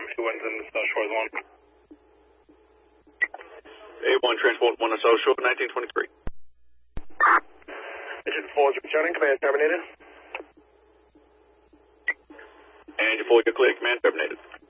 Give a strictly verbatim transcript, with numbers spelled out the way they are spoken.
Two ones in the South Shores one. A one, transport one to South Shore, nineteen twenty-three. Engine four is returning, command terminated. And your four, you're clear, command terminated.